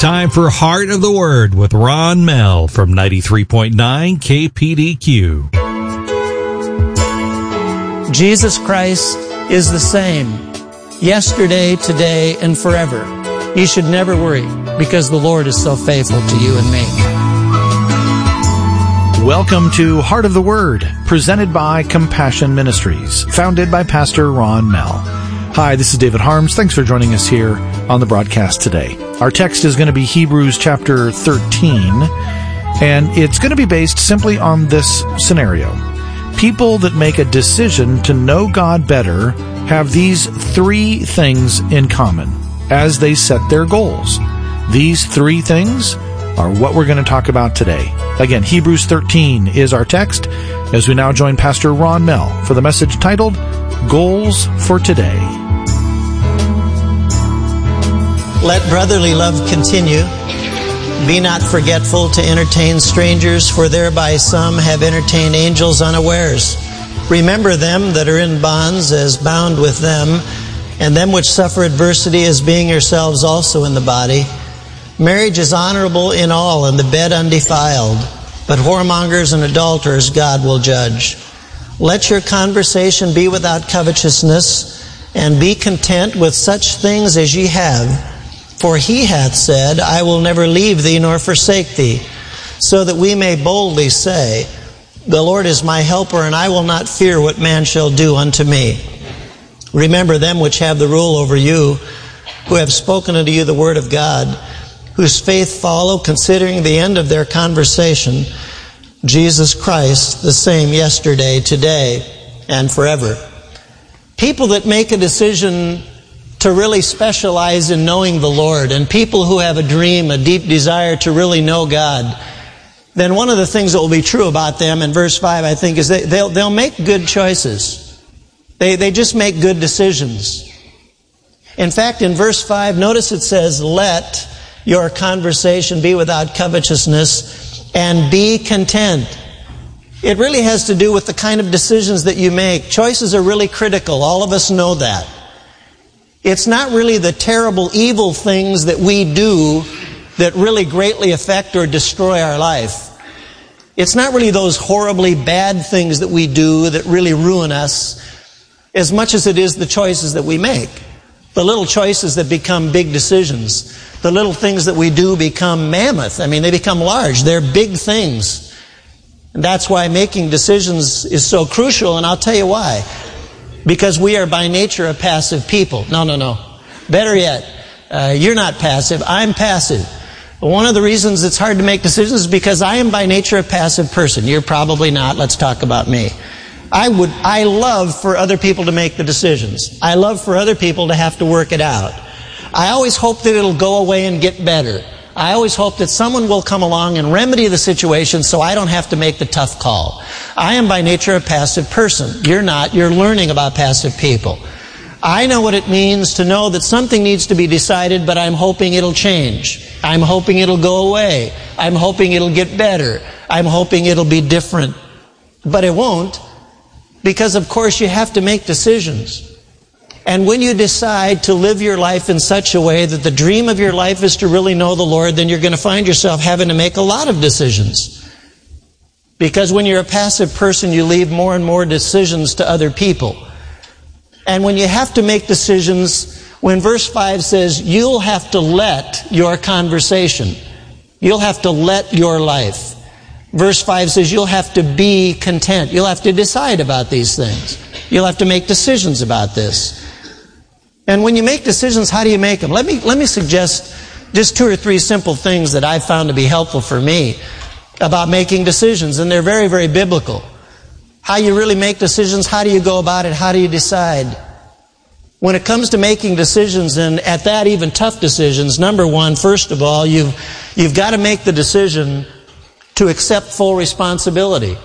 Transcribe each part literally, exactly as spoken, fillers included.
time for Heart of the Word with Ron Mell from ninety-three point nine K P D Q. Jesus Christ is the same, yesterday, today, and forever. You should never worry, because the Lord is so faithful to you and me. Welcome to Heart of the Word, presented by Compassion Ministries, founded by Pastor Ron Mell. Hi, this is David Harms. Thanks for joining us here on the broadcast today. Our text is going to be Hebrews chapter thirteen, and it's going to be based simply on this scenario. People that make a decision to know God better have these three things in common as they set their goals. These three things are what we're going to talk about today. Again, Hebrews thirteen is our text as we now join Pastor Ron Mell for the message titled, Goals for Today. Let brotherly love continue. Be not forgetful to entertain strangers, for thereby some have entertained angels unawares. Remember them that are in bonds as bound with them, and them which suffer adversity as being yourselves also in the body. Marriage is honorable in all, and the bed undefiled, but whoremongers and adulterers God will judge. Let your conversation be without covetousness, and be content with such things as ye have. For he hath said, I will never leave thee nor forsake thee, so that we may boldly say, the Lord is my helper, and I will not fear what man shall do unto me. Remember them which have the rule over you, who have spoken unto you the word of God, whose faith follow, considering the end of their conversation, Jesus Christ, the same yesterday, today, and forever. People that make a decision to really specialize in knowing the Lord, and people who have a dream, a deep desire to really know God, then one of the things that will be true about them in verse five, I think, is that they'll, they'll make good choices. They, they just make good decisions. In fact, in verse five, notice it says, let your conversation be without covetousness, and be content. It really has to do with the kind of decisions that you make. Choices are really critical. All of us know that. It's not really the terrible, evil things that we do that really greatly affect or destroy our life. It's not really those horribly bad things that we do that really ruin us, as much as it is the choices that we make. The little choices that become big decisions. The little things that we do become mammoth. I mean, they become large. They're big things. And that's why making decisions is so crucial, and I'll tell you why. Because we are by nature a passive people. No, no, no. Better yet, uh, you're not passive. I'm passive. One of the reasons it's hard to make decisions is because I am by nature a passive person. You're probably not. Let's talk about me. I would, I love for other people to make the decisions. I love for other people to have to work it out. I always hope that it'll go away and get better. I always hope that someone will come along and remedy the situation so I don't have to make the tough call. I am by nature a passive person. You're not. You're learning about passive people. I know what it means to know that something needs to be decided, but I'm hoping it'll change. I'm hoping it'll go away. I'm hoping it'll get better. I'm hoping it'll be different. But it won't, because of course you have to make decisions. And when you decide to live your life in such a way that the dream of your life is to really know the Lord, then you're going to find yourself having to make a lot of decisions. Because when you're a passive person, you leave more and more decisions to other people. And when you have to make decisions, when verse five says, you'll have to let your conversation, you'll have to let your life. Verse five says, you'll have to be content. You'll have to decide about these things. You'll have to make decisions about this. And when you make decisions, how do you make them? Let me, let me suggest just two or three simple things that I've found to be helpful for me about making decisions, and they're very, very biblical. How you really make decisions, how do you go about it, how do you decide? When it comes to making decisions, and at that even tough decisions, number one, first of all, you've, you've got to make the decision to accept full responsibility.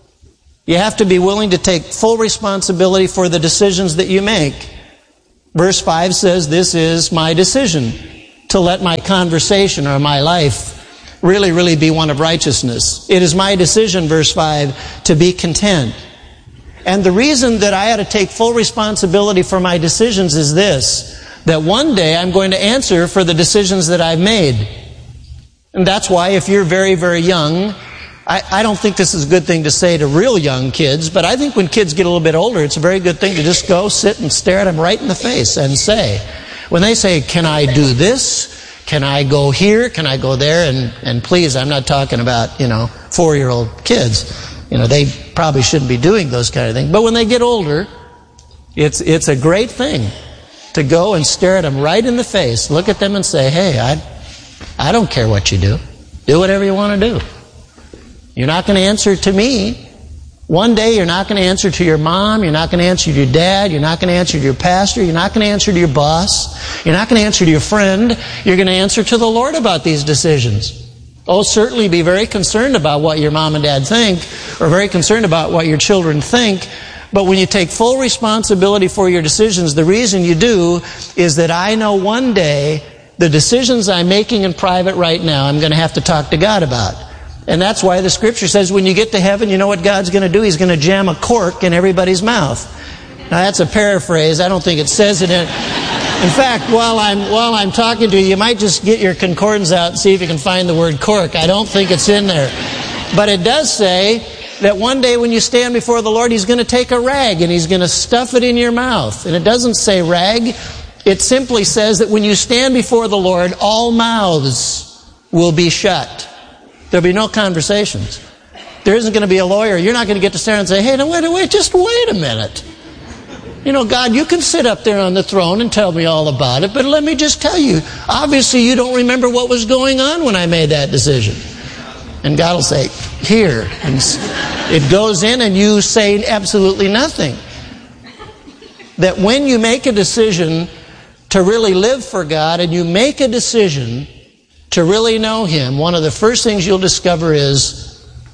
You have to be willing to take full responsibility for the decisions that you make. Verse five says, this is my decision to let my conversation or my life really, really be one of righteousness. It is my decision, verse five, to be content. And the reason that I ought to take full responsibility for my decisions is this, that one day I'm going to answer for the decisions that I've made. And that's why if you're very, very young, I, I don't think this is a good thing to say to real young kids, but I think when kids get a little bit older, it's a very good thing to just go sit and stare at them right in the face and say, when they say, can I do this? Can I go here? Can I go there? And, and please, I'm not talking about, you know, four-year-old kids. You know, they probably shouldn't be doing those kind of things. But when they get older, it's it's a great thing to go and stare at them right in the face, look at them and say, hey, I, I don't care what you do. Do whatever you want to do. You're not going to answer to me. One day you're not going to answer to your mom. You're not going to answer to your dad. You're not going to answer to your pastor. You're not going to answer to your boss. You're not going to answer to your friend. You're going to answer to the Lord about these decisions. Oh, certainly be very concerned about what your mom and dad think, or very concerned about what your children think. But when you take full responsibility for your decisions, the reason you do is that I know one day the decisions I'm making in private right now, I'm going to have to talk to God about. And that's why the Scripture says when you get to heaven, you know what God's going to do? He's going to jam a cork in everybody's mouth. Now that's a paraphrase. I don't think it says it in... In fact, while I'm while I'm talking to you, you might just get your concordance out and see if you can find the word cork. I don't think it's in there. But it does say that one day when you stand before the Lord, He's going to take a rag and He's going to stuff it in your mouth. And it doesn't say rag. It simply says that when you stand before the Lord, all mouths will be shut. There'll be no conversations. There isn't going to be a lawyer. You're not going to get to stand and say, hey, no, wait, wait, just wait a minute. You know, God, you can sit up there on the throne and tell me all about it, but let me just tell you, obviously you don't remember what was going on when I made that decision. And God will say, here. And it goes in and you say absolutely nothing. That when you make a decision to really live for God and you make a decision to really know Him, one of the first things you'll discover is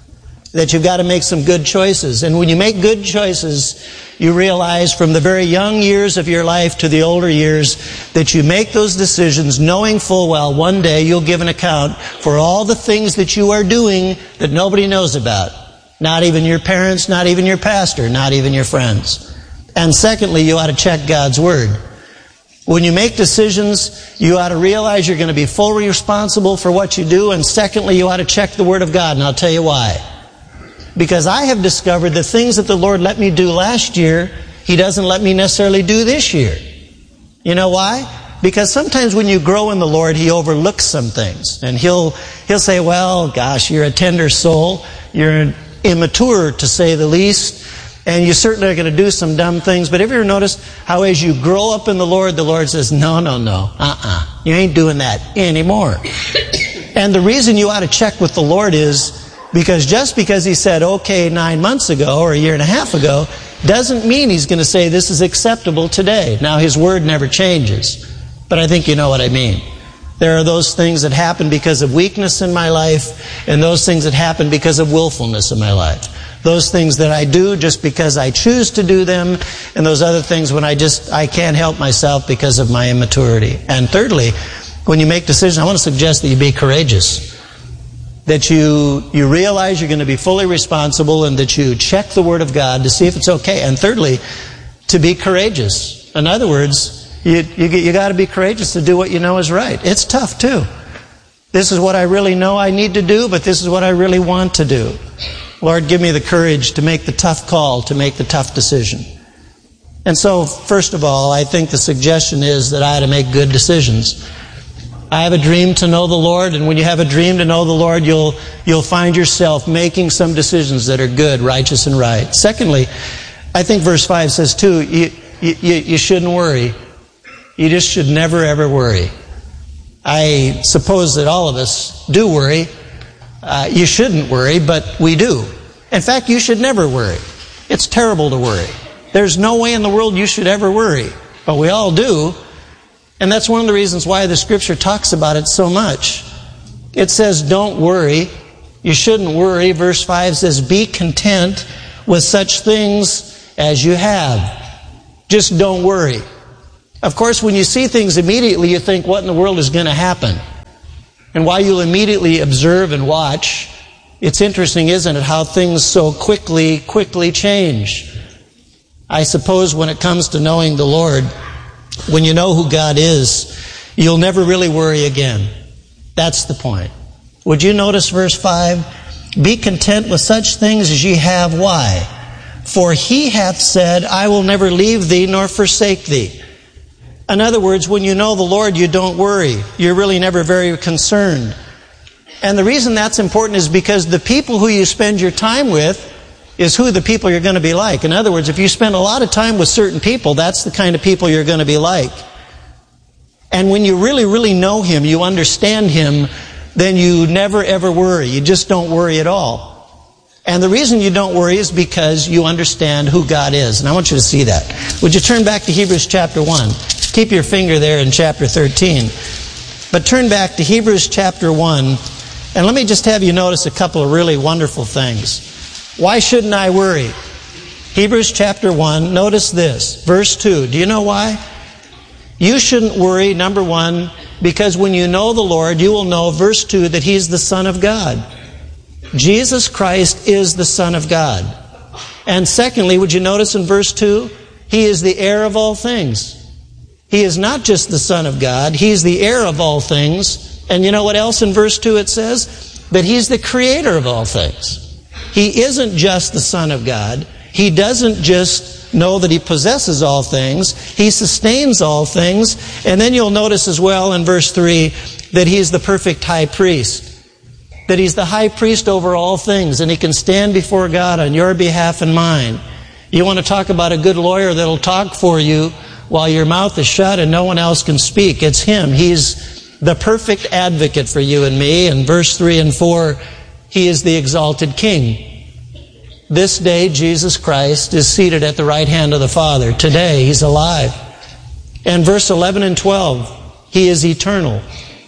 that you've got to make some good choices. And when you make good choices, you realize from the very young years of your life to the older years that you make those decisions knowing full well one day you'll give an account for all the things that you are doing that nobody knows about. Not even your parents, not even your pastor, not even your friends. And secondly, you ought to check God's Word. When you make decisions, you ought to realize you're going to be fully responsible for what you do. And secondly, you ought to check the Word of God. And I'll tell you why. Because I have discovered the things that the Lord let me do last year, He doesn't let me necessarily do this year. You know why? Because sometimes when you grow in the Lord, He overlooks some things. And He'll He'll say, well, gosh, you're a tender soul. You're immature, to say the least. And you certainly are going to do some dumb things. But have you ever noticed how as you grow up in the Lord, the Lord says, no, no, no, uh-uh. You ain't doing that anymore. And the reason you ought to check with the Lord is because just because He said okay nine months ago or a year and a half ago doesn't mean He's going to say this is acceptable today. Now His Word never changes, but I think you know what I mean. There are those things that happen because of weakness in my life and those things that happen because of willfulness in my life. Those things that I do just because I choose to do them, and those other things when I just I can't help myself because of my immaturity. And thirdly, when you make decisions, I want to suggest that you be courageous. That you you realize you're going to be fully responsible and that you check the Word of God to see if it's okay. And thirdly, to be courageous. In other words, you you, you got to be courageous to do what you know is right. It's tough too. This is what I really know I need to do, but this is what I really want to do. Lord, give me the courage to make the tough call, to make the tough decision. And so, first of all, I think the suggestion is that I ought to make good decisions. I have a dream to know the Lord, and when you have a dream to know the Lord, you'll you'll find yourself making some decisions that are good, righteous, and right. Secondly, I think verse five says too, you, you, you shouldn't worry. You just should never, ever worry. I suppose that all of us do worry. Uh, you shouldn't worry, but we do. In fact, you should never worry. It's terrible to worry. There's no way in the world you should ever worry, but we all do. And that's one of the reasons why the Scripture talks about it so much. It says, don't worry. You shouldn't worry. Verse five says, be content with such things as you have. Just don't worry. Of course, when you see things immediately, you think, what in the world is going to happen? And while you'll immediately observe and watch, it's interesting, isn't it, how things so quickly, quickly change. I suppose when it comes to knowing the Lord, when you know who God is, you'll never really worry again. That's the point. Would you notice verse five? Be content with such things as ye have. Why? For he hath said, I will never leave thee nor forsake thee. In other words, when you know the Lord, you don't worry. You're really never very concerned. And the reason that's important is because the people who you spend your time with is who the people you're going to be like. In other words, if you spend a lot of time with certain people, that's the kind of people you're going to be like. And when you really, really know Him, you understand Him, then you never ever worry. You just don't worry at all. And the reason you don't worry is because you understand who God is. And I want you to see that. Would you turn back to Hebrews chapter one? Keep your finger there in chapter thirteen. But turn back to Hebrews chapter one, and let me just have you notice a couple of really wonderful things. Why shouldn't I worry? Hebrews chapter one, notice this, verse two. Do you know why? You shouldn't worry, number one, because when you know the Lord, you will know, verse two, that He's the Son of God. Jesus Christ is the Son of God. And secondly, would you notice in verse two, He is the heir of all things. He is not just the Son of God, He's the heir of all things. And you know what else in verse two it says? That He's the creator of all things. He isn't just the Son of God. He doesn't just know that He possesses all things. He sustains all things. And then you'll notice as well in verse three that He's the perfect high priest. That He's the high priest over all things, and He can stand before God on your behalf and mine. You want to talk about a good lawyer that'll talk for you while your mouth is shut and no one else can speak. It's Him. He's the perfect advocate for you and me. In verse three and four, He is the exalted King. This day, Jesus Christ is seated at the right hand of the Father. Today, He's alive. And verse eleven and twelve, He is eternal.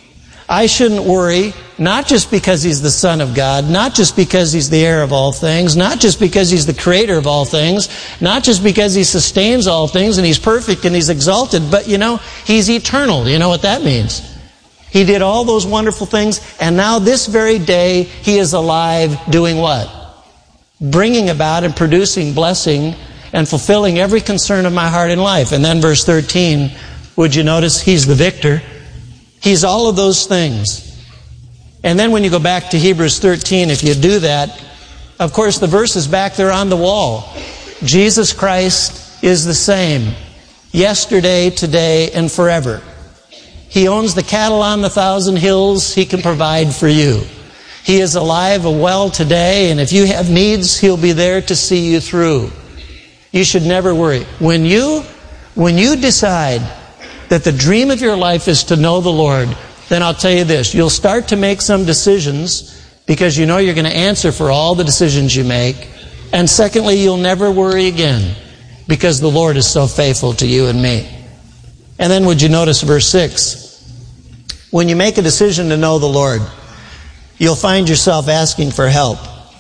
I shouldn't worry, not just because He's the Son of God, not just because He's the heir of all things, not just because He's the creator of all things, not just because He sustains all things and He's perfect and He's exalted, but you know, He's eternal. Do you know what that means? He did all those wonderful things, and now this very day, He is alive doing what? Bringing about and producing blessing and fulfilling every concern of my heart and life. And then verse thirteen, would you notice He's the victor? He's all of those things. And then when you go back to Hebrews thirteen, if you do that, of course the verse is back there on the wall. Jesus Christ is the same, yesterday, today, and forever. He owns the cattle on the thousand hills. He can provide for you. He is alive and well today, and if you have needs, He'll be there to see you through. You should never worry. When you, when you decide that the dream of your life is to know the Lord, then I'll tell you this, you'll start to make some decisions because you know you're going to answer for all the decisions you make. And secondly, you'll never worry again because the Lord is so faithful to you and me. And then would you notice verse six? When you make a decision to know the Lord, you'll find yourself asking for help.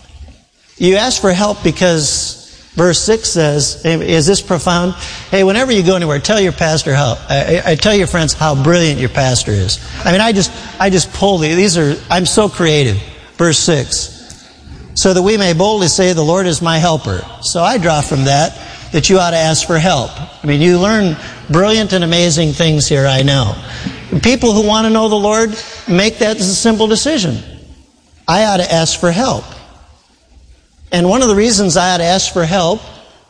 You ask for help because verse six says, is this profound? Hey, whenever you go anywhere, tell your pastor how, I, I tell your friends how brilliant your pastor is. I mean, I just, I just pull these. These are, I'm so creative. Verse six. So that we may boldly say, the Lord is my helper. So I draw from that, that you ought to ask for help. I mean, you learn brilliant and amazing things here, I know. People who want to know the Lord, make that as a simple decision. I ought to ask for help. And one of the reasons I ought to ask for help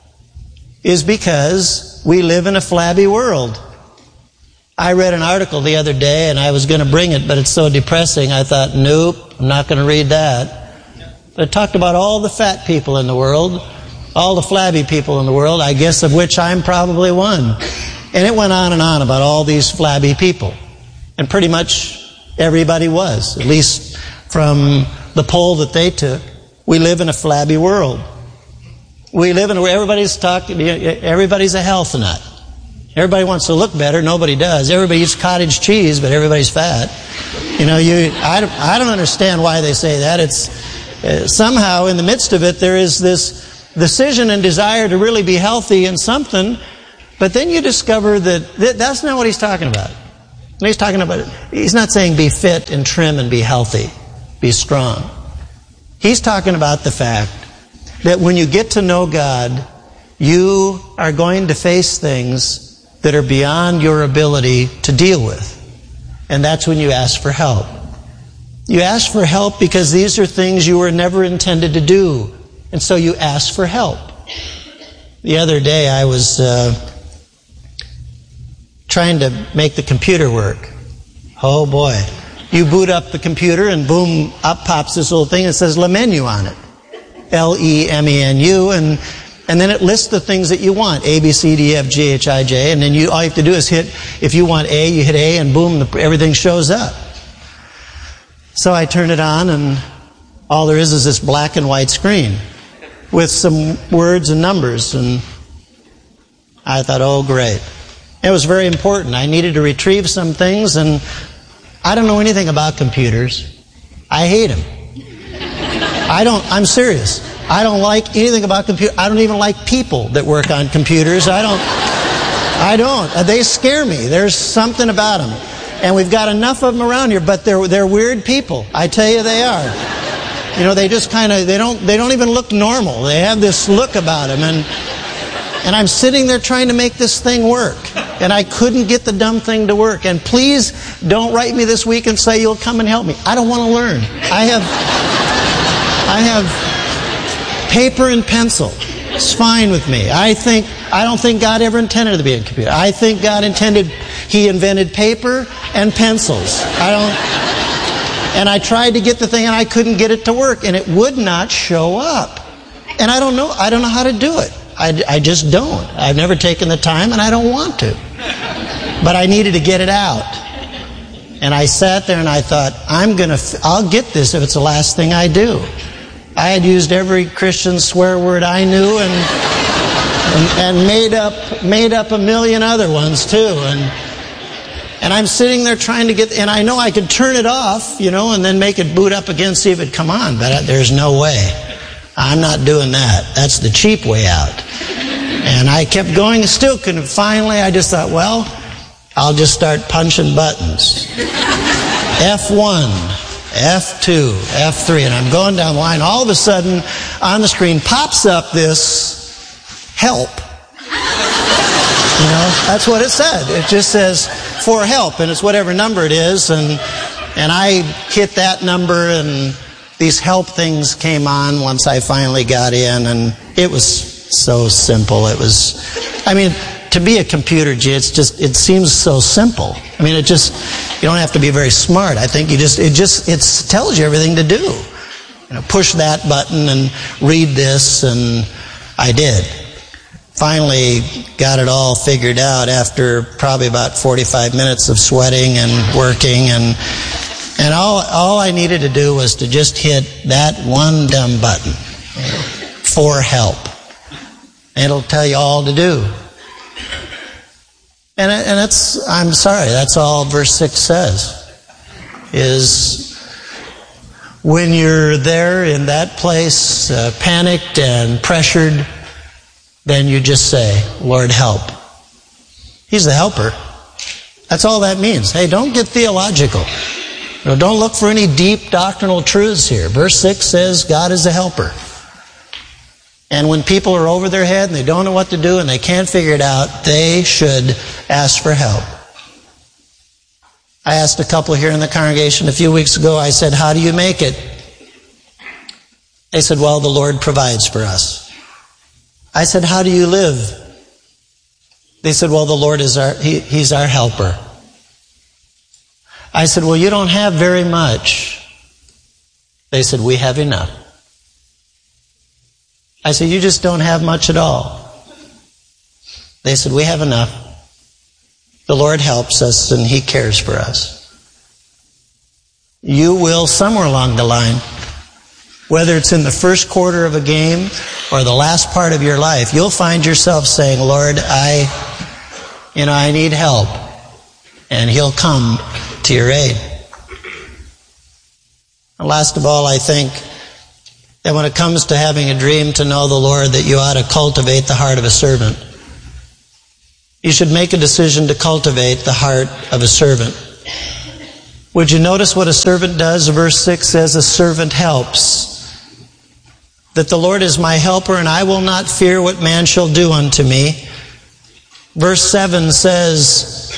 is because we live in a flabby world. I read an article the other day, and I was going to bring it, but it's so depressing, I thought, nope, I'm not going to read that. But it talked about all the fat people in the world, all the flabby people in the world, I guess of which I'm probably one. And it went on and on about all these flabby people. And pretty much everybody was, at least from the poll that they took. We live in a flabby world. We live in where everybody's talking, everybody's a health nut. Everybody wants to look better, nobody does. Everybody eats cottage cheese, but everybody's fat. You know, you I don't, I don't understand why they say that. It's uh, somehow in the midst of it there is this decision and desire to really be healthy in something, but then you discover that th- that's not what he's talking about. And he's talking about, he's not saying be fit and trim and be healthy, be strong. He's talking about the fact that when you get to know God, you are going to face things that are beyond your ability to deal with. And that's when you ask for help. You ask for help because these are things you were never intended to do. And so you ask for help. The other day I was uh, trying to make the computer work. Oh boy. You boot up the computer and boom, up pops this little thing that says Le Menu on it. L E M E N U, and and then it lists the things that you want. A, B, C, D, E, F, G, H, I, J, and then you all you have to do is hit, if you want A, you hit A, and boom, the, everything shows up. So I turn it on, and all there is is this black and white screen with some words and numbers, and I thought, oh, great. It was very important. I needed to retrieve some things, and I don't know anything about computers. I hate them. I don't, I'm serious. I don't like anything about computers. I don't even like people that work on computers. I don't, I don't. They scare me. There's something about them. And we've got enough of them around here, but they're, they're weird people. I tell you they are. You know, they just kind of, they don't, they don't even look normal. They have this look about them. And, and I'm sitting there trying to make this thing work. And I couldn't get the dumb thing to work. And please don't write me this week and say you'll come and help me. I don't want to learn. I have, I have paper and pencil. It's fine with me. I think, I don't think God ever intended it to be a computer. I think God intended, He invented paper and pencils. I don't, and I tried to get the thing and I couldn't get it to work and it would not show up. And I don't know, I don't know how to do it. I, I just don't. I've never taken the time and I don't want to. But I needed to get it out. And I sat there and I thought, I'm going to, I'll get this if it's the last thing I do. I had used every Christian swear word I knew and and, and made up made up a million other ones too. And and I'm sitting there trying to get, and I know I could turn it off, you know, and then make it boot up again, see if it'd come on. But there's no way. I'm not doing that. That's the cheap way out. And I kept going, still couldn't. Finally, I just thought, well, I'll just start punching buttons. F one, F two, F three, and I'm going down the line. All of a sudden, on the screen pops up this help. You know, that's what it said. It just says for help, and it's whatever number it is. And and I hit that number, and these help things came on once I finally got in, and it was so simple. It was, I mean, to be a computer, gee, it's just, it seems so simple. I mean, it just, you don't have to be very smart. I think you just, it just, it tells you everything to do. You know, push that button and read this, and I did. Finally got it all figured out after probably about forty-five minutes of sweating and working, and and all all I needed to do was to just hit that one dumb button, for help. And it'll tell you all to do. And and that's, I'm sorry, that's all verse six says. Is when you're there in that place, uh, panicked and pressured, then you just say, Lord, help. He's the helper. That's all that means. Hey, don't get theological. No, don't look for any deep doctrinal truths here. Verse six says God is the helper. And when people are over their head and they don't know what to do and they can't figure it out, they should ask for help. I asked a couple here in the congregation a few weeks ago, I said, how do you make it? They said, well, the Lord provides for us. I said, how do you live? They said, well, the Lord is our, he, He's our helper. I said, well, you don't have very much. They said, we have enough. I said, you just don't have much at all. They said, we have enough. The Lord helps us and He cares for us. You will, somewhere along the line, whether it's in the first quarter of a game or the last part of your life, you'll find yourself saying, Lord, I, you know, I need help. And He'll come to your aid. And last of all, I think that when it comes to having a dream to know the Lord, that you ought to cultivate the heart of a servant. You should make a decision to cultivate the heart of a servant. Would you notice what a servant does? Verse six says, a servant helps. That the Lord is my helper, and I will not fear what man shall do unto me. Verse seven says,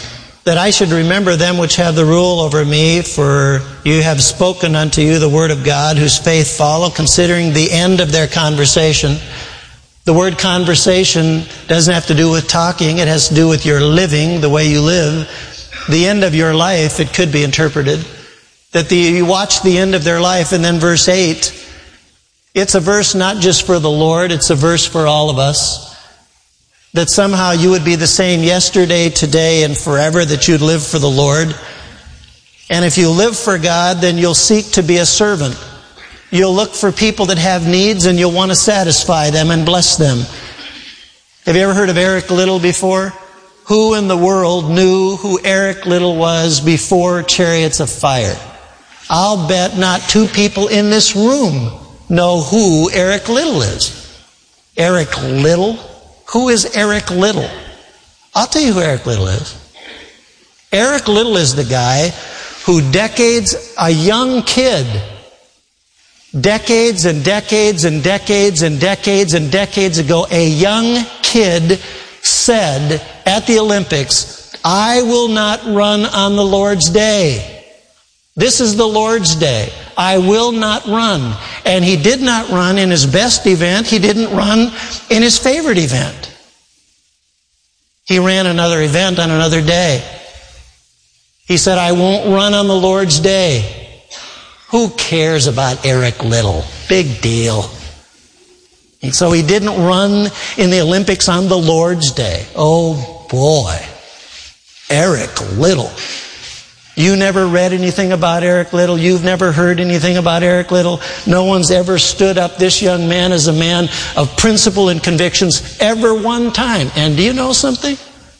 that I should remember them which have the rule over me, for you have spoken unto you the word of God, whose faith follow, considering the end of their conversation. The word conversation doesn't have to do with talking. It has to do with your living, the way you live. The end of your life, it could be interpreted. That the, you watch the end of their life, and then verse eight, it's a verse not just for the Lord, it's a verse for all of us. That somehow you would be the same yesterday, today, and forever, that you'd live for the Lord. And if you live for God, then you'll seek to be a servant. You'll look for people that have needs, and you'll want to satisfy them and bless them. Have you ever heard of Eric Liddell before? Who in the world knew who Eric Liddell was before Chariots of Fire? I'll bet not two people in this room know who Eric Liddell is. Eric Liddell? Who is Eric Liddell? I'll tell you who Eric Liddell is. Eric Liddell is the guy who decades, a young kid, decades and decades and decades and decades and decades ago, a young kid said at the Olympics, I will not run on the Lord's day. This is the Lord's day. I will not run. And he did not run in his best event. He didn't run in his favorite event. He ran another event on another day. He said, I won't run on the Lord's day. Who cares about Eric Liddell? Big deal. And so he didn't run in the Olympics on the Lord's day. Oh boy. Eric Liddell. You never read anything about Eric Liddell. You've never heard anything about Eric Liddell. No one's ever stood up this young man as a man of principle and convictions ever one time. And do you know something?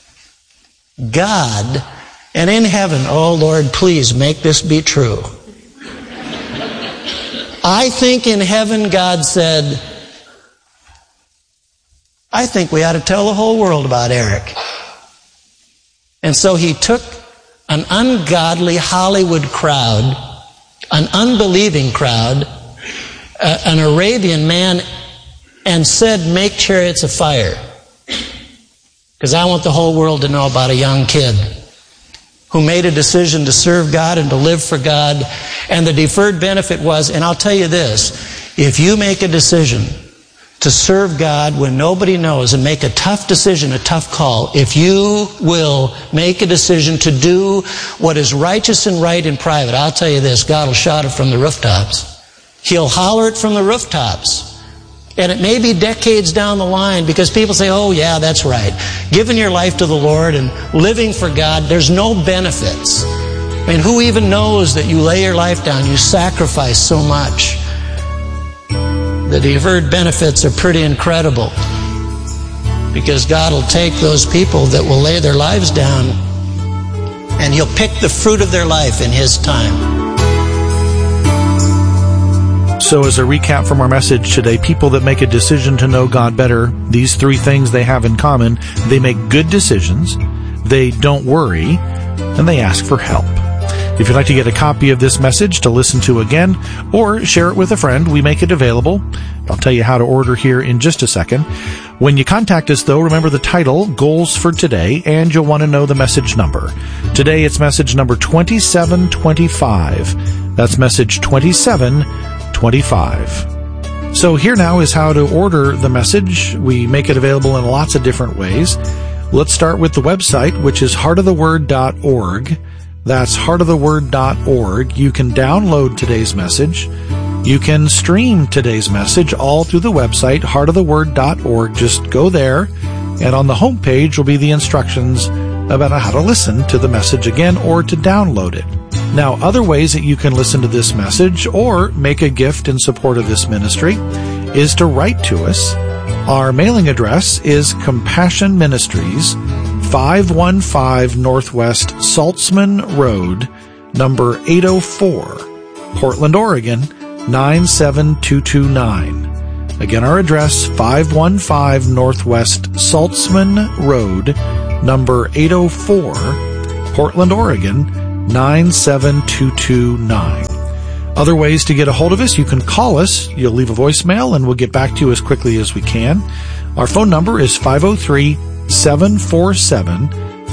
God, and in heaven, oh Lord, please make this be true. I think in heaven God said, I think we ought to tell the whole world about Eric. And so he took an ungodly Hollywood crowd, an unbelieving crowd, uh, an Arabian man, and said, make Chariots of Fire. Because I want the whole world to know about a young kid who made a decision to serve God and to live for God. And the deferred benefit was, and I'll tell you this, if you make a decision to serve God when nobody knows and make a tough decision, a tough call, if you will make a decision to do what is righteous and right in private, I'll tell you this, God will shout it from the rooftops. He'll holler it from the rooftops. And it may be decades down the line because people say, oh yeah, that's right. Giving your life to the Lord and living for God, there's no benefits. I mean, who even knows that you lay your life down, you sacrifice so much? The deferred benefits are pretty incredible because God will take those people that will lay their lives down and He'll pick the fruit of their life in His time. So as a recap from our message today, people that make a decision to know God better, these three things they have in common: they make good decisions, they don't worry, and they ask for help. If you'd like to get a copy of this message to listen to again or share it with a friend, we make it available. I'll tell you how to order here in just a second. When you contact us, though, remember the title, Goals for Today, and you'll want to know the message number. Today, it's message number twenty-seven twenty-five. That's message twenty-seven twenty-five. So here now is how to order the message. We make it available in lots of different ways. Let's start with the website, which is heart of the word dot org. That's heart of the word dot org. You can download today's message. You can stream today's message all through the website, heart of the word dot org. Just go there, and on the home page will be the instructions about how to listen to the message again or to download it. Now, other ways that you can listen to this message or make a gift in support of this ministry is to write to us. Our mailing address is Compassion Ministries, five one five Northwest Saltzman Road, number eight oh four, Portland, Oregon, nine seven two two nine. Again, our address, five one five Northwest Saltzman Road, number eight oh four, Portland, Oregon, nine seven two two nine. Other ways to get a hold of us, you can call us. You'll leave a voicemail, and we'll get back to you as quickly as we can. Our phone number is five oh three, seven four seven, five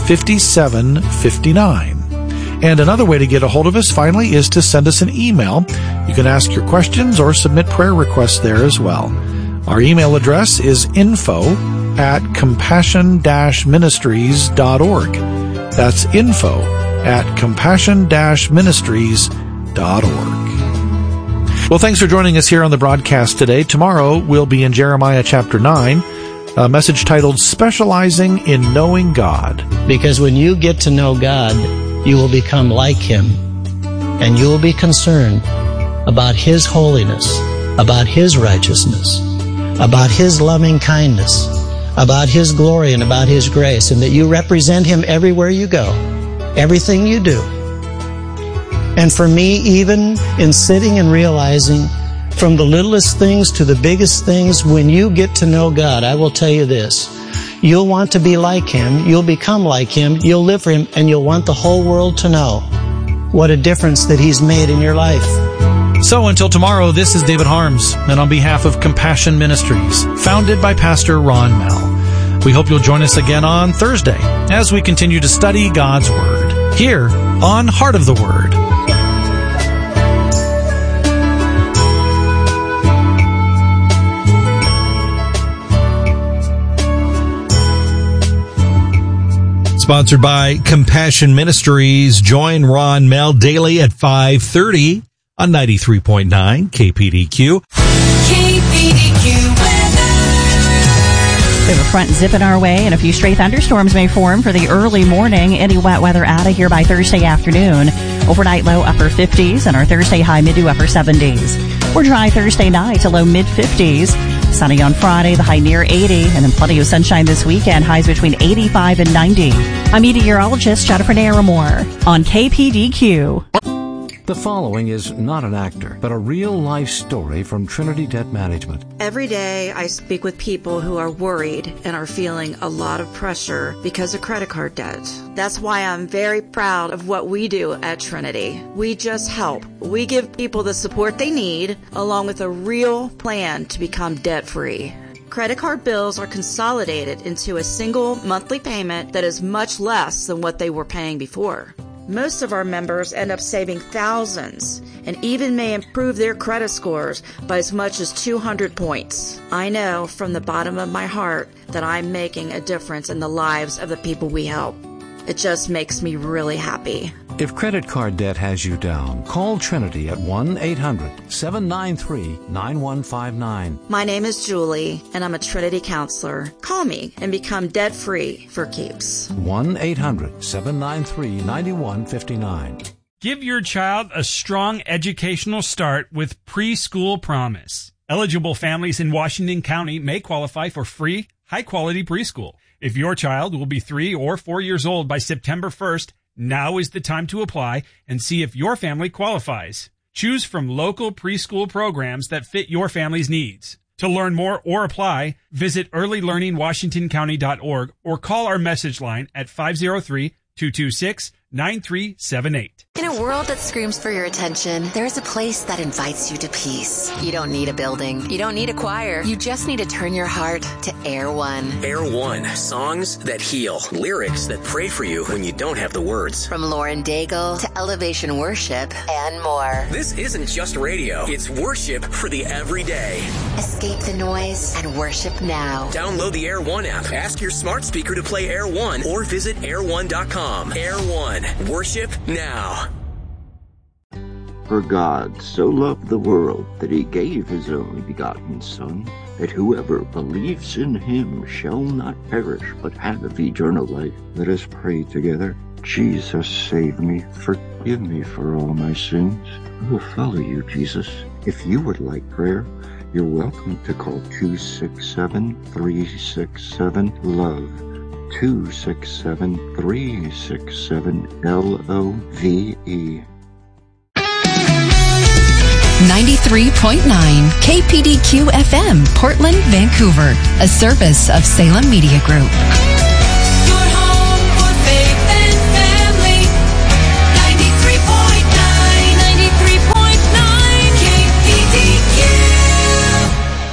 fifty-seven fifty-nine. And another way to get a hold of us, finally, is to send us an email. You can ask your questions or submit prayer requests there as well. Our email address is info at compassion dash ministries dot org. That's info at compassion dash ministries dot org. Well, thanks for joining us here on the broadcast today. Tomorrow, we'll be in Jeremiah chapter nine, a message titled Specializing in Knowing God. Because when you get to know God, you will become like Him, and you will be concerned about His holiness, about His righteousness, about His loving kindness, about His glory, and about His grace, and that you represent Him everywhere you go, everything you do. And for me, even in sitting and realizing from the littlest things to the biggest things, when you get to know God, I will tell you this, you'll want to be like Him, you'll become like Him, you'll live for Him, and you'll want the whole world to know what a difference that He's made in your life. So until tomorrow, this is David Harms, and on behalf of Compassion Ministries, founded by Pastor Ron Mell, we hope you'll join us again on Thursday as we continue to study God's Word here on Heart of the Word. Sponsored by Compassion Ministries. Join Ron Mell daily at five thirty on ninety-three point nine K P D Q. K P D Q weather. We have a front zipping our way, and a few stray thunderstorms may form for the early morning. Any wet weather out of here by Thursday afternoon. Overnight low upper fifties, and our Thursday high mid to upper seventies. We're dry Thursday night to low mid fifties. Sunny on Friday, the high near eighty, and then plenty of sunshine this weekend, highs between eighty-five and ninety. I'm meteorologist Jennifer Naramore on K P D Q. The following is not an actor, but a real-life story from Trinity Debt Management. Every day I speak with people who are worried and are feeling a lot of pressure because of credit card debt. That's why I'm very proud of what we do at Trinity. We just help. We give people the support they need, along with a real plan to become debt-free. Credit card bills are consolidated into a single monthly payment that is much less than what they were paying before. Most of our members end up saving thousands and even may improve their credit scores by as much as two hundred points. I know from the bottom of my heart that I'm making a difference in the lives of the people we help. It just makes me really happy. If credit card debt has you down, call Trinity at one eight hundred seven nine three nine one five nine. My name is Julie, and I'm a Trinity counselor. Call me and become debt-free for keeps. one eight hundred seven nine three nine one five nine. Give your child a strong educational start with Preschool Promise. Eligible families in Washington County may qualify for free, high-quality preschool. If your child will be three or four years old by September first, now is the time to apply and see if your family qualifies. Choose from local preschool programs that fit your family's needs. To learn more or apply, visit early learning washington county dot org or call our message line at five oh three, two two six, nine three seven eight. In a world that screams for your attention, there's a place that invites you to peace. You don't need a building. You don't need a choir. You just need to turn your heart to Air One. Air One. Songs that heal. Lyrics that pray for you when you don't have the words. From Lauren Daigle to Elevation Worship and more. This isn't just radio. It's worship for the everyday. Escape the noise and worship now. Download the Air One app. Ask your smart speaker to play Air One or visit air one dot com. Air One. Worship now. For God so loved the world that he gave his only begotten Son, that whoever believes in him shall not perish, but have eternal life. Let us pray together. Jesus, save me. Forgive me for all my sins. I will follow you, Jesus. If you would like prayer, you're welcome to call two six seven, three six seven, LOVE. two six seven, three six seven, L O V E. ninety-three point nine K P D Q F M, Portland, Vancouver, a service of Salem Media Group. Your home for faith and family. ninety-three point nine, ninety-three point nine K P D Q.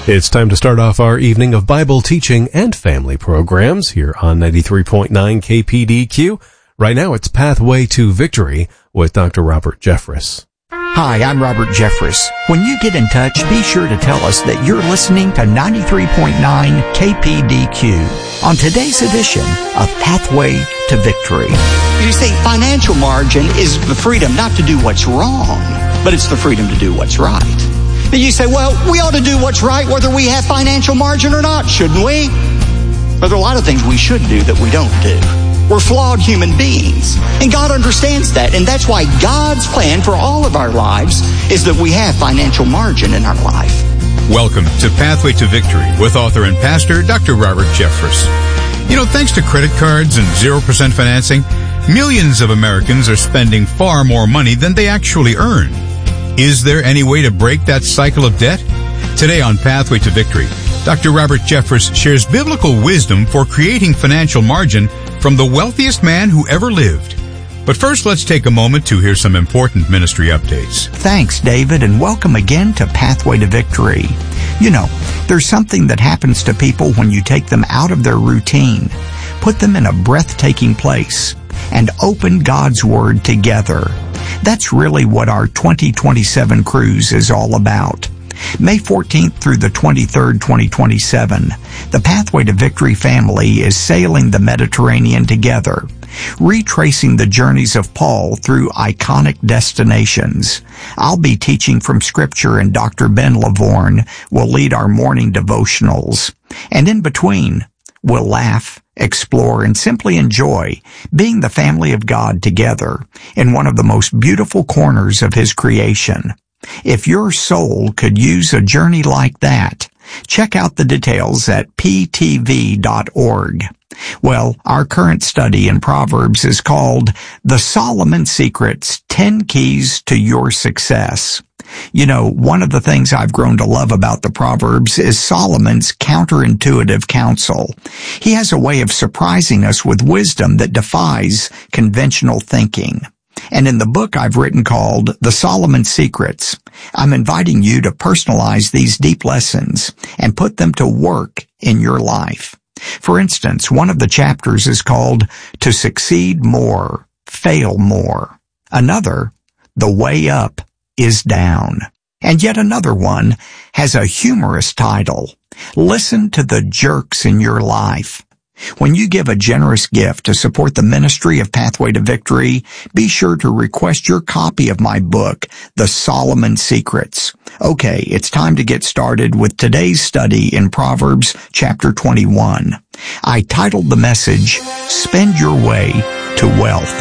It's time to start off our evening of Bible teaching and family programs here on ninety-three point nine K P D Q. Right now it's Pathway to Victory with Doctor Robert Jeffress. Hi, I'm Robert Jeffress. When you get in touch, be sure to tell us that you're listening to ninety-three point nine K P D Q on today's edition of Pathway to Victory. You see, financial margin is the freedom not to do what's wrong, but it's the freedom to do what's right. And you say, well, we ought to do what's right whether we have financial margin or not, shouldn't we? But there are a lot of things we should do that we don't do. We're flawed human beings, and God understands that, and that's why God's plan for all of our lives is that we have financial margin in our life. Welcome to Pathway to Victory with author and pastor Doctor Robert Jeffress. You know, thanks to credit cards and zero percent financing, millions of Americans are spending far more money than they actually earn. Is there any way to break that cycle of debt? Today on Pathway to Victory, Doctor Robert Jeffress shares biblical wisdom for creating financial margin from the wealthiest man who ever lived. But first, let's take a moment to hear some important ministry updates. Thanks, David, and welcome again to Pathway to Victory. You know, there's something that happens to people when you take them out of their routine, put them in a breathtaking place, and open God's Word together. That's really what our twenty twenty-seven cruise is all about. May fourteenth through the twenty-third, twenty twenty-seven, the Pathway to Victory family is sailing the Mediterranean together, retracing the journeys of Paul through iconic destinations. I'll be teaching from Scripture, and Doctor Ben Lavorne will lead our morning devotionals. And in between, we'll laugh, explore, and simply enjoy being the family of God together in one of the most beautiful corners of His creation. If your soul could use a journey like that, check out the details at p t v dot org. Well, our current study in Proverbs is called The Solomon Secrets, ten Keys to Your Success. You know, one of the things I've grown to love about the Proverbs is Solomon's counterintuitive counsel. He has a way of surprising us with wisdom that defies conventional thinking. And in the book I've written called The Solomon Secrets, I'm inviting you to personalize these deep lessons and put them to work in your life. For instance, one of the chapters is called To Succeed More, Fail More. Another, The Way Up is Down. And yet another one has a humorous title, Listen to the Jerks in Your Life. When you give a generous gift to support the ministry of Pathway to Victory, be sure to request your copy of my book, The Solomon Secrets. Okay, it's time to get started with today's study in Proverbs chapter twenty-one. I titled the message, Spend Your Way to Wealth.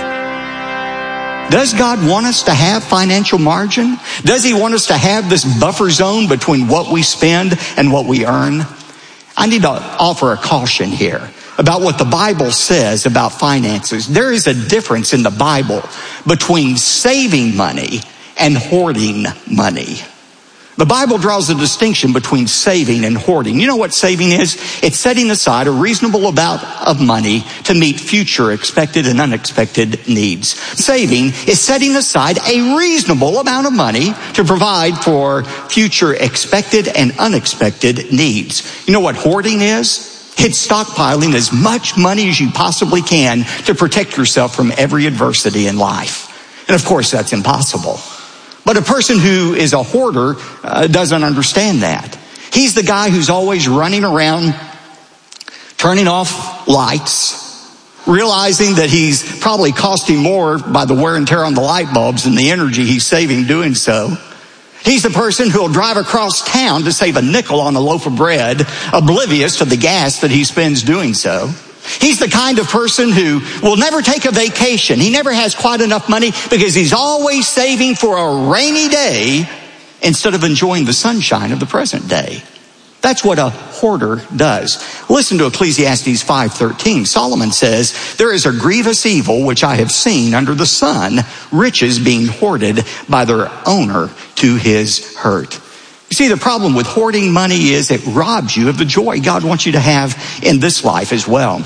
Does God want us to have financial margin? Does He want us to have this buffer zone between what we spend and what we earn? I need to offer a caution here about what the Bible says about finances. There is a difference in the Bible between saving money and hoarding money. The Bible draws a distinction between saving and hoarding. You know what saving is? It's setting aside a reasonable amount of money to meet future expected and unexpected needs. Saving is setting aside a reasonable amount of money to provide for future expected and unexpected needs. You know what hoarding is? It's stockpiling as much money as you possibly can to protect yourself from every adversity in life. And of course, that's impossible. But a person who is a hoarder uh, doesn't understand that. He's the guy who's always running around, turning off lights, realizing that he's probably costing more by the wear and tear on the light bulbs than the energy he's saving doing so. He's the person who'll drive across town to save a nickel on a loaf of bread, oblivious to the gas that he spends doing so. He's the kind of person who will never take a vacation. He never has quite enough money because he's always saving for a rainy day instead of enjoying the sunshine of the present day. That's what a hoarder does. Listen to Ecclesiastes five thirteen. Solomon says, there is a grievous evil which I have seen under the sun, riches being hoarded by their owner to his hurt. You see, the problem with hoarding money is it robs you of the joy God wants you to have in this life as well.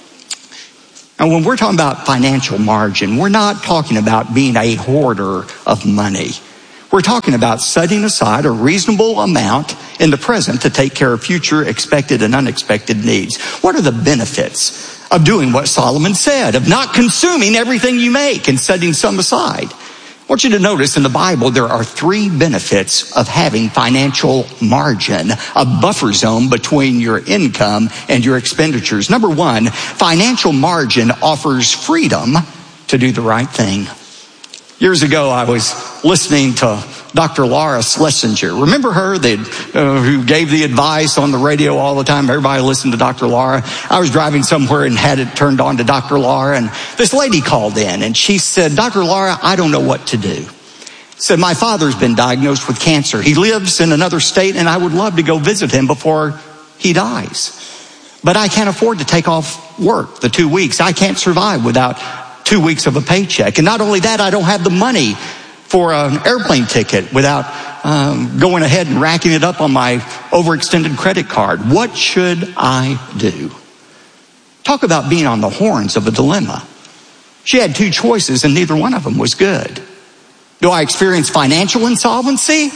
And when we're talking about financial margin, we're not talking about being a hoarder of money. We're talking about setting aside a reasonable amount in the present to take care of future expected and unexpected needs. What are the benefits of doing what Solomon said, of not consuming everything you make and setting some aside? I want you to notice in the Bible there are three benefits of having financial margin, a buffer zone between your income and your expenditures. Number one, financial margin offers freedom to do the right thing. Years ago, I was listening to Doctor Laura Schlesinger. Remember her, the, uh, who gave the advice on the radio all the time? Everybody listened to Doctor Laura. I was driving somewhere and had it turned on to Doctor Laura, and this lady called in, and she said, Doctor Laura, I don't know what to do. Said, my father's been diagnosed with cancer. He lives in another state, and I would love to go visit him before he dies. But I can't afford to take off work the two weeks. I can't survive without two weeks of a paycheck. And not only that, I don't have the money for an airplane ticket without um, going ahead and racking it up on my overextended credit card. What should I do? Talk about being on the horns of a dilemma. She had two choices and neither one of them was good. Do I experience financial insolvency?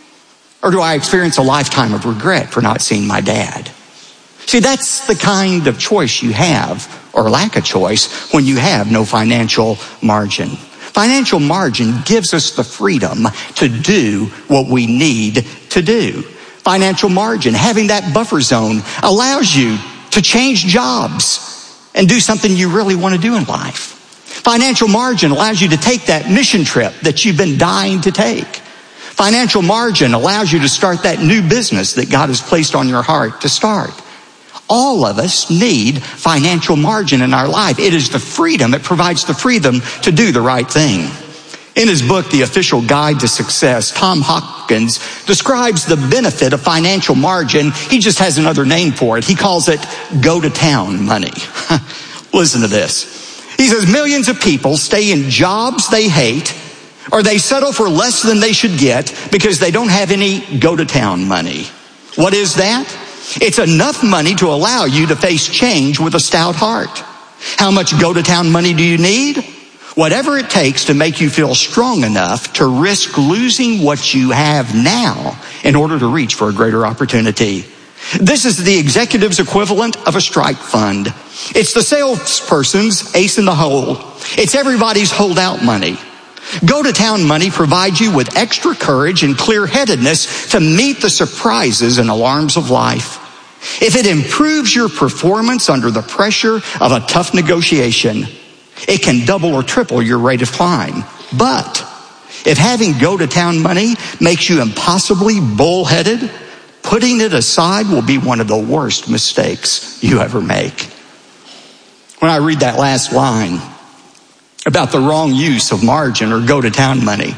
Or do I experience a lifetime of regret for not seeing my dad? See, that's the kind of choice you have, or lack of choice, when you have no financial margin. Financial margin gives us the freedom to do what we need to do. Financial margin, having that buffer zone, allows you to change jobs and do something you really want to do in life. Financial margin allows you to take that mission trip that you've been dying to take. Financial margin allows you to start that new business that God has placed on your heart to start. All of us need financial margin in our life. It is the freedom, it provides the freedom to do the right thing. In his book, The Official Guide to Success, Tom Hopkins describes the benefit of financial margin. He just has another name for it. He calls it go-to-town money. Listen to this. He says millions of people stay in jobs they hate, or they settle for less than they should get because they don't have any go-to-town money. What is that? It's enough money to allow you to face change with a stout heart. How much go-to-town money do you need? Whatever it takes to make you feel strong enough to risk losing what you have now in order to reach for a greater opportunity. This is the executive's equivalent of a strike fund. It's the salesperson's ace in the hole. It's everybody's holdout money. Go-to-town money provides you with extra courage and clear-headedness to meet the surprises and alarms of life. If it improves your performance under the pressure of a tough negotiation, it can double or triple your rate of climb. But if having go-to-town money makes you impossibly bullheaded, putting it aside will be one of the worst mistakes you ever make. When I read that last line about the wrong use of margin or go-to-town money,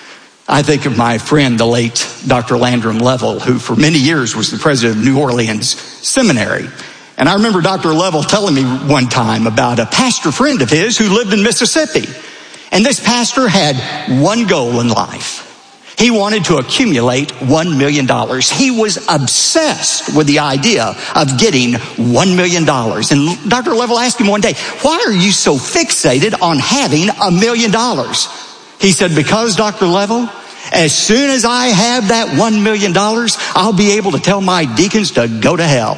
I think of my friend, the late Doctor Landrum Level, who for many years was the president of New Orleans Seminary. And I remember Doctor Level telling me one time about a pastor friend of his who lived in Mississippi. And this pastor had one goal in life. He wanted to accumulate one million dollars. He was obsessed with the idea of getting one million dollars. And Doctor Level asked him one day, why are you so fixated on having a million dollars? He said, because, Doctor Level, as soon as I have that one million dollars, I'll be able to tell my deacons to go to hell.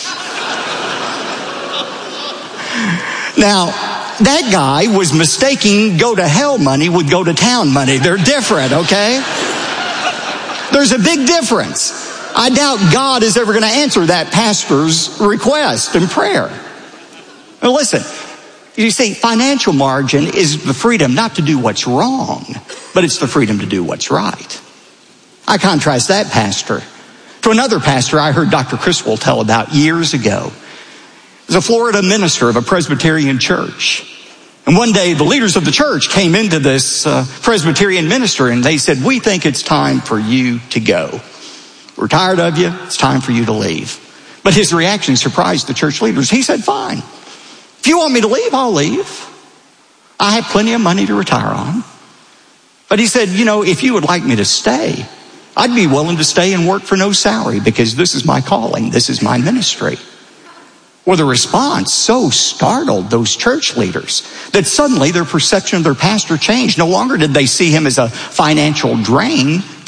Now, that guy was mistaking go-to-hell money with go-to-town money. They're different, okay? There's a big difference. I doubt God is ever going to answer that pastor's request in prayer. Now listen, you see, financial margin is the freedom not to do what's wrong, but it's the freedom to do what's right. I contrast that pastor to another pastor I heard Doctor Criswell tell about years ago. He was a Florida minister of a Presbyterian church. And one day the leaders of the church came into this uh, Presbyterian minister and they said, we think it's time for you to go. We're tired of you. It's time for you to leave. But his reaction surprised the church leaders. He said, fine. If you want me to leave, I'll leave. I have plenty of money to retire on. But he said, you know, if you would like me to stay, I'd be willing to stay and work for no salary because this is my calling. This is my ministry. Well, the response so startled those church leaders that suddenly their perception of their pastor changed. No longer did they see him as a financial drain.